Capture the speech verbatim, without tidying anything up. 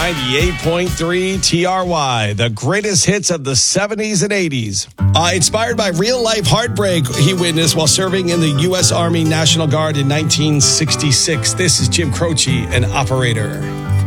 ninety-eight point three T R Y, the greatest hits of the seventies and eighties. Uh, inspired by real-life heartbreak he witnessed while serving in the U S Army National Guard in nineteen sixty-six. This is Jim Croce, an operator.